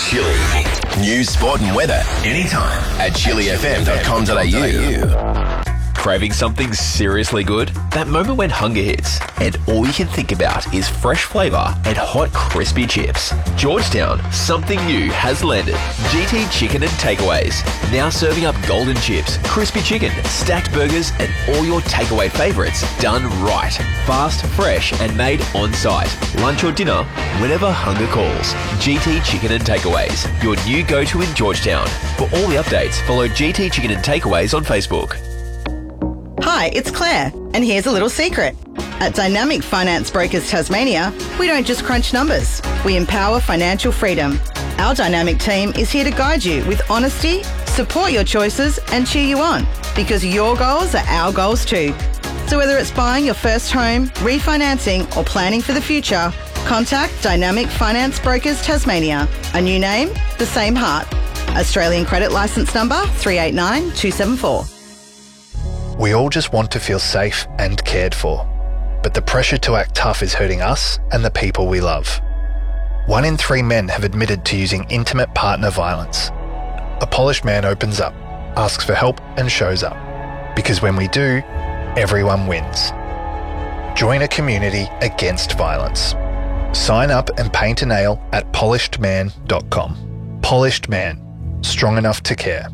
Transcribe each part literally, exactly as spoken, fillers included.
Chilly. News, sport and weather anytime at chilly f m dot com dot a u. Craving something seriously good? That moment when hunger hits and all you can think about is fresh flavour and hot crispy chips. Georgetown, something new has landed. G T Chicken and Takeaways. Now serving up golden chips, crispy chicken, stacked burgers and all your takeaway favourites done right. Fast, fresh and made on site. Lunch or dinner, whenever hunger calls. G T Chicken and Takeaways, your new go-to in Georgetown. For all the updates, follow G T Chicken and Takeaways on Facebook. Hi, it's Claire, and here's a little secret. At Dynamic Finance Brokers Tasmania, we don't just crunch numbers, we empower financial freedom. Our dynamic team is here to guide you with honesty, support your choices and cheer you on, because your goals are our goals too. So whether it's buying your first home, refinancing or planning for the future, contact Dynamic Finance Brokers Tasmania. A new name, the same heart. Australian credit licence number three eight nine two seven four. We all just want to feel safe and cared for, but the pressure to act tough is hurting us and the people we love. One in three men have admitted to using intimate partner violence. A polished man opens up, asks for help and shows up. Because when we do, everyone wins. Join a community against violence. Sign up and paint a nail at polished man dot com. Polished Man, strong enough to care.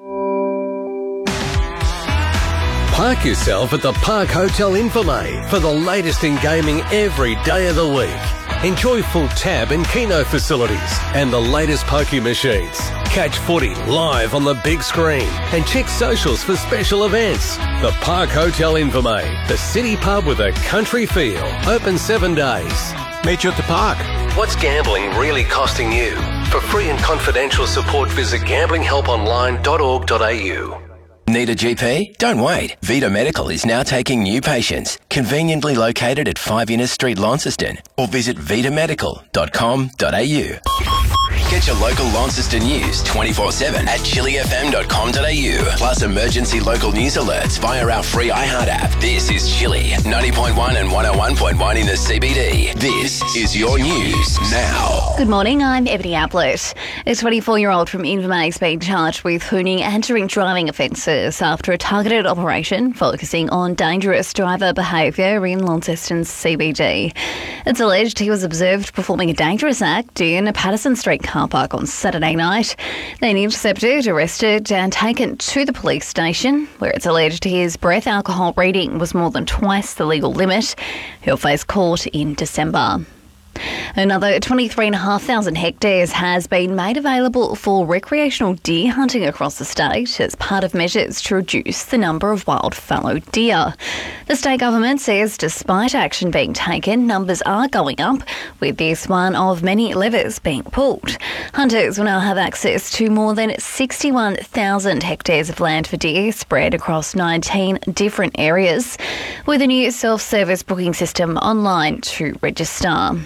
Park yourself at the Park Hotel Infirmary for the latest in gaming every day of the week. Enjoy full tab and keno facilities and the latest pokie machines. Catch footy live on the big screen and check socials for special events. The Park Hotel Infirmary, the city pub with a country feel. Open seven days. Meet you at the park. What's gambling really costing you? For free and confidential support, visit gambling help online dot org dot a u. Need a G P? Don't wait. Vita Medical is now taking new patients. Conveniently located at five Innes Street, Launceston. Or visit vita medical dot com dot a u. Get your local Launceston news twenty-four seven at chilly f m dot com dot a u. Plus emergency local news alerts via our free iHeart app. This is Chilly, ninety point one and one oh one point one in the C B D. This is your news now. Good morning, I'm Ebony Ablett. A twenty-four-year-old from Invermayor is being charged with hooning and drink driving offences after a targeted operation focusing on dangerous driver behaviour in Launceston's C B D. It's alleged he was observed performing a dangerous act in a Patterson Street car park on Saturday night, then intercepted, arrested and taken to the police station, where it's alleged his breath alcohol reading was more than twice the legal limit. He'll face court in December. Another twenty-three thousand five hundred hectares has been made available for recreational deer hunting across the state as part of measures to reduce the number of wild fallow deer. The state government says despite action being taken, numbers are going up, with this one of many levers being pulled. Hunters will now have access to more than sixty-one thousand hectares of land for deer spread across nineteen different areas, with a new self-service booking system online to register.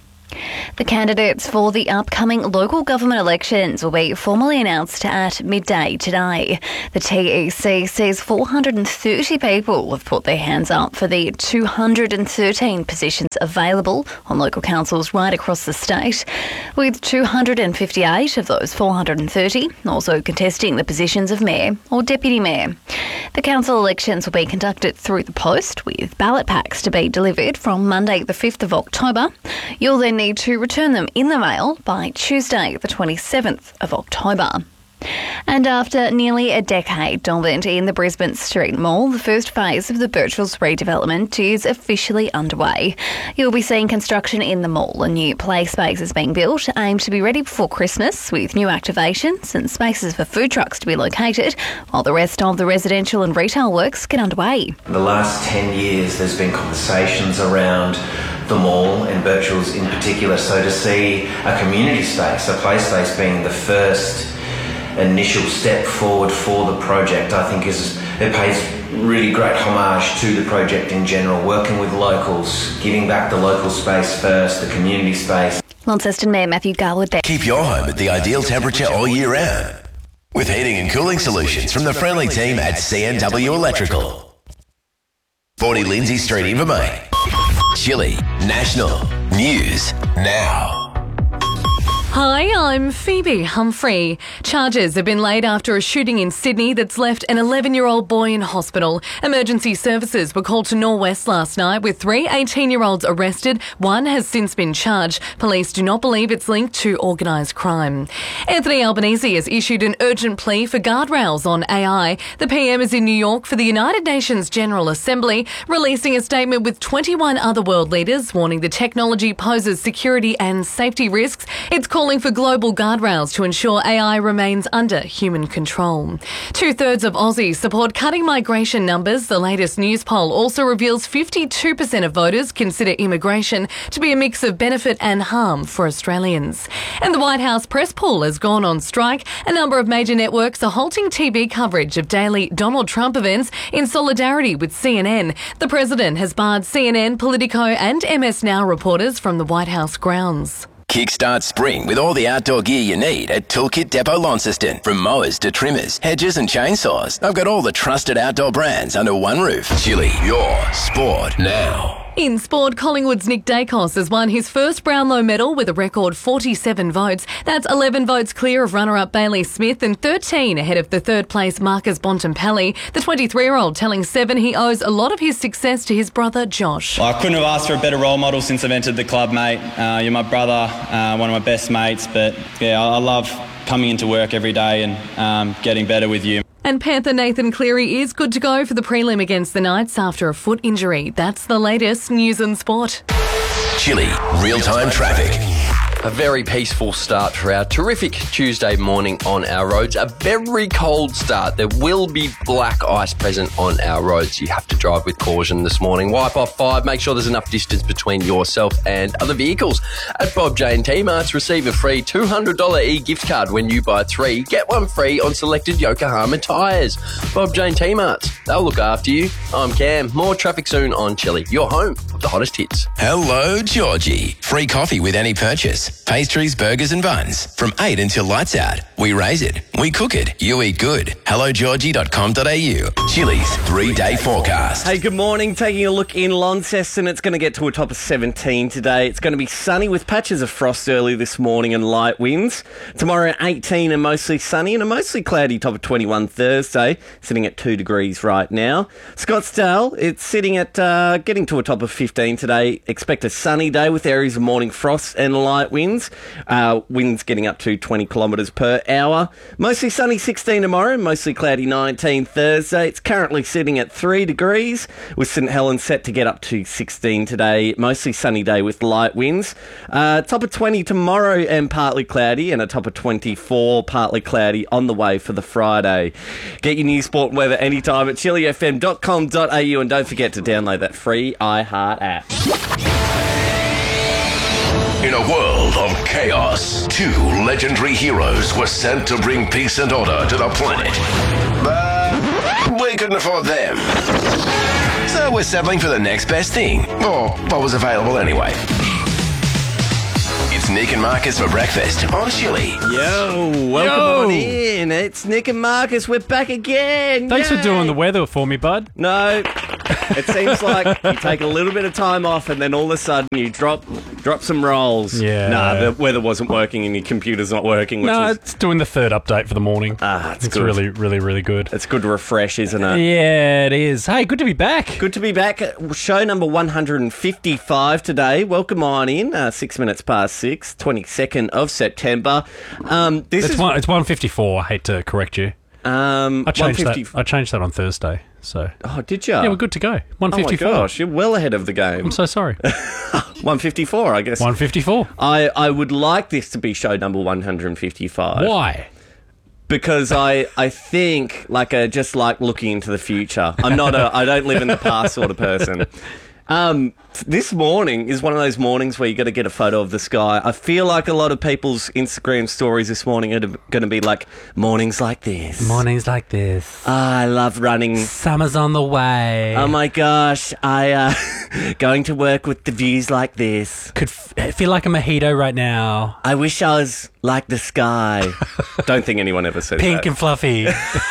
The candidates for the upcoming local government elections will be formally announced at midday today. The T E C says four hundred thirty people have put their hands up for the two hundred thirteen positions available on local councils right across the state, with two hundred fifty-eight of those four hundred thirty also contesting the positions of mayor or deputy mayor. The council elections will be conducted through the post, with ballot packs to be delivered from Monday the fifth of October. You'll then need to return them in the mail by Tuesday the twenty-seventh of October. And after nearly a decade dormant in the Brisbane Street Mall, the first phase of the Birchall's redevelopment is officially underway. You'll be seeing construction in the mall. A new play space is being built, aimed to be ready before Christmas, with new activations and spaces for food trucks to be located, while the rest of the residential and retail works get underway. In the last ten years, there's been conversations around the mall and Birchall's in particular, so to see a community space, a play space being the first initial step forward for the project, I think is it pays really great homage to the project in general, working with locals, giving back the local space first, the community space. Launceston Mayor Matthew Garwood there. Keep your home at the ideal temperature all year round with heating and cooling solutions from the friendly team at C N W Electrical. forty Lindsay Street, Invermayor. Chilly National News Now. Hi, I'm Phoebe Humphrey. Charges have been laid after a shooting in Sydney that's left an eleven-year-old boy in hospital. Emergency services were called to Norwest last night with three eighteen-year-olds arrested. One has since been charged. Police do not believe it's linked to organised crime. Anthony Albanese has issued an urgent plea for guardrails on A I. The P M is in New York for the United Nations General Assembly, releasing a statement with twenty-one other world leaders warning the technology poses security and safety risks. It's called calling for global guardrails to ensure A I remains under human control. Two-thirds of Aussies support cutting migration numbers. The latest news poll also reveals fifty-two percent of voters consider immigration to be a mix of benefit and harm for Australians. And the White House press pool has gone on strike. A number of major networks are halting T V coverage of daily Donald Trump events in solidarity with C N N. The president has barred C N N, Politico and M S Now reporters from the White House grounds. Kickstart spring with all the outdoor gear you need at Toolkit Depot Launceston. From mowers to trimmers, hedges and chainsaws, they've got all the trusted outdoor brands under one roof. Chili, your sport now. In sport, Collingwood's Nick Dacos has won his first Brownlow medal with a record forty-seven votes. That's eleven votes clear of runner-up Bailey Smith and thirteen ahead of the third-place Marcus Bontempelli. The twenty-three-year-old telling Seven he owes a lot of his success to his brother Josh. Well, I couldn't have asked for a better role model since I've entered the club, mate. Uh, you're my brother, uh, one of my best mates, but yeah, I, I love coming into work every day and um, getting better with you. And Panther Nathan Cleary is good to go for the prelim against the Knights after a foot injury. That's the latest news and sport. Chili, real-time traffic. A very peaceful start for our terrific Tuesday morning on our roads. A very cold start. There will be black ice present on our roads. You have to drive with caution this morning. Wipe off five. Make sure there's enough distance between yourself and other vehicles. At Bob J and T Marts, receive a free two hundred dollars e-gift card when you buy three. Get one free on selected Yokohama tyres. Bob J and T Marts. They'll look after you. I'm Cam. More traffic soon on Chili. Your home of the hottest hits. Hello, Georgie. Free coffee with any purchase. Pastries, burgers and buns. From eight until lights out. We raise it. We cook it. You eat good. hello georgie dot com dot a u. Chili's three-day forecast. Hey, good morning. Taking a look in Launceston, it's going to get to a top of seventeen today. It's going to be sunny with patches of frost early this morning and light winds. Tomorrow, eighteen and mostly sunny and a mostly cloudy top of twenty-one Thursday, sitting at two degrees right now. Scottsdale, it's sitting at uh, getting to a top of fifteen today. Expect a sunny day with areas of morning frost and light winds. Uh, winds getting up to twenty kilometres per hour. Mostly sunny sixteen tomorrow, mostly cloudy nineteen Thursday. It's currently sitting at three degrees, with St Helens set to get up to sixteen today. Mostly sunny day with light winds. Uh, top of twenty tomorrow and partly cloudy, and a top of twenty-four, partly cloudy on the way for the Friday. Get your news, sport and weather anytime at chili f m dot com dot a u, and don't forget to download that free iHeart app. In a world of chaos, two legendary heroes were sent to bring peace and order to the planet. But we couldn't afford them. So we're settling for the next best thing, or what was available anyway. It's Nick and Marcus for breakfast on Chili. Yo, welcome Yo. on in. It's Nick and Marcus. We're back again. Thanks Yay. for doing the weather for me, bud. No, it seems like you take a little bit of time off and then all of a sudden you drop drop some rolls. Yeah. Nah, the weather wasn't working and your computer's not working. Which No, is, it's doing the third update for the morning. Ah, it's it's good. really, really, really good. It's good to refresh, isn't it? Yeah, it is. Hey, good to be back. Good to be back. Show number one hundred fifty-five today. Welcome on in. Uh, six minutes past six, twenty-second of September. Um, this It's is one. It's one fifty-four. I hate to correct you. um, I changed one fifty. that. I changed that on Thursday. So Oh, did you? yeah, we're good to go. One Oh my fifty-four. gosh, you're well ahead of the game. I'm so sorry. one fifty-four, I guess. One fifty-four. I, I would like this to be show number one hundred fifty-five. Why? Because I, I think, like, a, just like looking into the future. I'm not a, I don't live in the past sort of person. Um, this morning is one of those mornings where you got to get a photo of the sky. I feel like a lot of people's Instagram stories this morning are going to be like, mornings like this. Mornings like this. Ah, I love running. Summer's on the way. Oh my gosh, I, uh, going to work with the views like this. Could f- feel like a mojito right now. I wish I was like the sky. Don't think anyone ever says Pink that. and fluffy.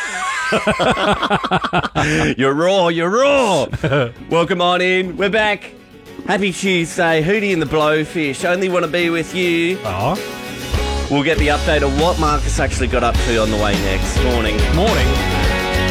You're raw, you're raw. Welcome on in. We're back. Happy Tuesday. Hootie and the Blowfish. Only want to be with you. Oh. We'll get the update of what Marcus actually got up to on the way next. Morning. Morning.